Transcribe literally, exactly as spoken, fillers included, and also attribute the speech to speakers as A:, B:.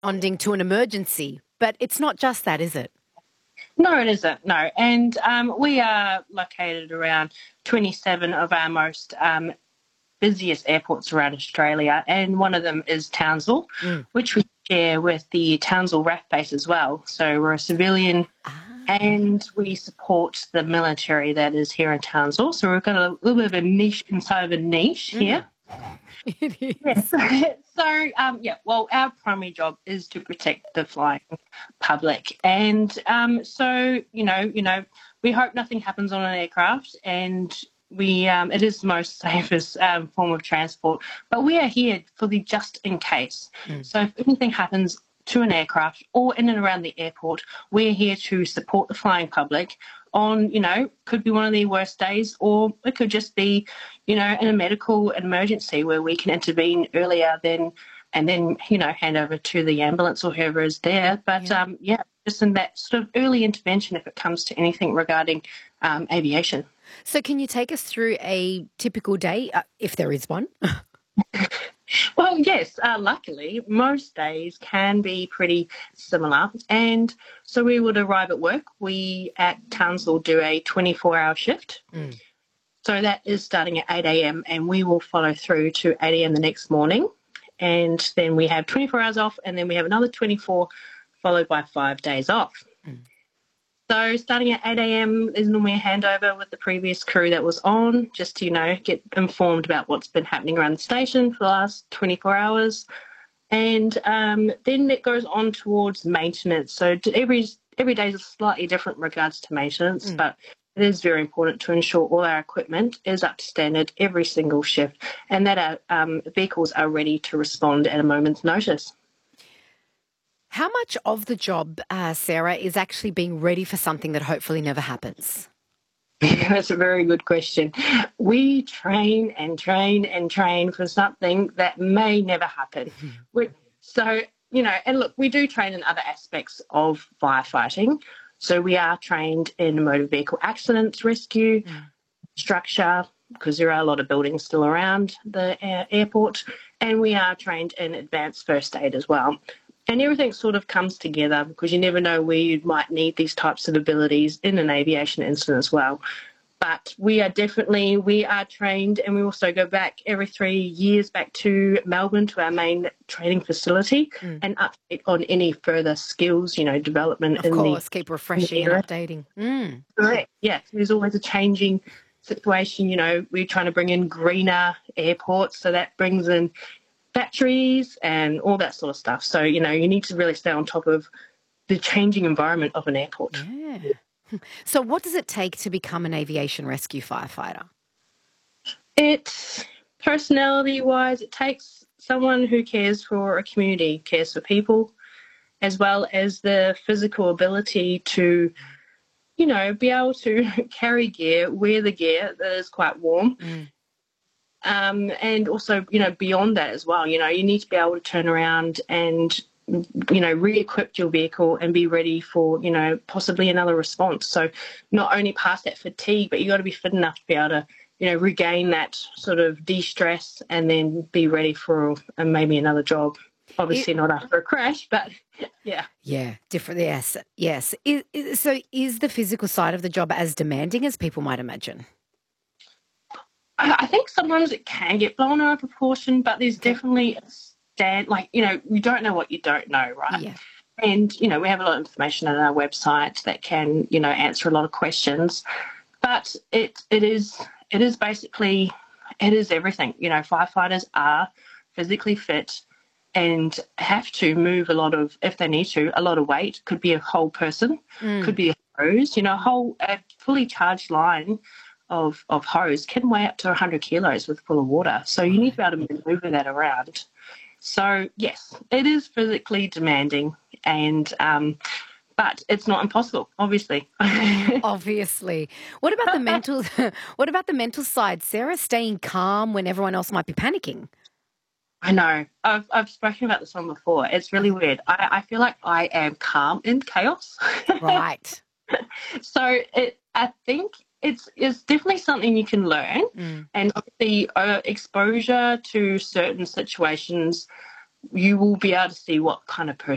A: responding to an emergency. But it's not just that, is it?
B: No, it isn't. No. And um, we are located around twenty-seven of our most um, busiest airports around Australia, and one of them is Townsville,
A: Mm.
B: which we share with the Townsville R A F base as well. So we're a civilian
A: Ah.
B: and we support the military that is here in Townsville. So we've got a little bit of a niche inside of a niche here.
A: Mm. It
B: Yes.
A: is.
B: So, um, yeah, well, our primary job is to protect the flying public. And um, so, you know, you know, we hope nothing happens on an aircraft, and we um, it is the most safest um, form of transport. But we are here for the just in case.
A: Mm.
B: So if anything happens to an aircraft or in and around the airport, we're here to support the flying public on, you know, could be one of their worst days, or it could just be, you know, in a medical emergency where we can intervene earlier than, and then, you know, hand over to the ambulance or whoever is there. But,
A: Yeah.
B: um, yeah, just in that sort of early intervention if it comes to anything regarding um, aviation.
A: So can you take us through a typical day, uh, if there is one?
B: Well, yes, uh, luckily, most days can be pretty similar. And so we would arrive at work. We at Townsville do a twenty-four hour shift.
A: Mm.
B: So that is starting at eight a.m. and we will follow through to eight a.m. the next morning. And then we have twenty-four hours off, and then we have another twenty-four followed by five days off.
A: Mm.
B: So starting at eight a.m. is normally a handover with the previous crew that was on, just to, you know, get informed about what's been happening around the station for the last twenty-four hours. And um, then it goes on towards maintenance. So every every day is slightly different in regards to maintenance,
A: Mm.
B: but it is very important to ensure all our equipment is up to standard every single shift, and that our um, vehicles are ready to respond at a moment's notice.
A: How much of the job, uh, Sarah, is actually being ready for something that hopefully never happens?
B: That's a very good question. We train and train and train for something that may never happen. We, so, you know, and look, we do train in other aspects of firefighting. So we are trained in motor vehicle accidents rescue,
A: Mm.
B: structure, because there are a lot of buildings still around the uh, airport, and we are trained in advanced first aid as well. And everything sort of comes together because you never know where you might need these types of abilities in an aviation incident as well. But we are definitely, we are trained, and we also go back every three years back to Melbourne to our main training facility
A: Mm.
B: and update on any further skills, you know, development
A: Of
B: in
A: course,
B: the
A: keep
B: in the
A: refreshing and
B: area.
A: updating. Mm.
B: Correct. Yes, there's always a changing situation. You know, we're trying to bring in greener airports, so that brings in batteries and all that sort of stuff. So, you know, you need to really stay on top of the changing environment of an airport.
A: Yeah. So what does it take to become an aviation rescue firefighter?
B: It's personality wise, it takes someone who cares for a community, cares for people, as well as the physical ability to, you know, be able to carry gear, wear the gear that is quite warm.
A: Mm.
B: Um, and also, you know, beyond that as well, you know, you need to be able to turn around and, you know, re-equip your vehicle and be ready for, you know, possibly another response. So not only past that fatigue, but you got to be fit enough to be able to, you know, regain that sort of de-stress and then be ready for uh, maybe another job. Obviously
A: It,
B: not after a crash, but yeah.
A: yeah, different. Yes, yes. Is, is, so is the physical side of the job as demanding as people might imagine?
B: I I think sometimes it can get blown out of proportion, but there's
A: Okay.
B: definitely a stand, like, you know, you don't know what you don't know, right?
A: Yeah.
B: And, you know, we have a lot of information on our website that can, you know, answer a lot of questions. But it it is it is basically it is everything. You know, firefighters are physically fit and have to move a lot of, if they need to, a lot of weight. Could be a whole person, could
A: Mm.
B: be a hose. You know, a whole a fully charged line of of hose can weigh up to one hundred kilos with full of water. So you need to
A: Right.
B: be able to maneuver that around. So yes, it is physically demanding, and um, but it's not impossible, obviously.
A: Obviously. What about the mental what about the mental side, Sarah? Staying calm when everyone else might be panicking.
B: I know. I've I've spoken about this one before. It's really weird. I, I feel like I am calm in chaos.
A: Right.
B: So it, I think it's it's definitely something you can learn,
A: Mm.
B: and obviously uh, exposure to certain situations, you will be able to see what kind of person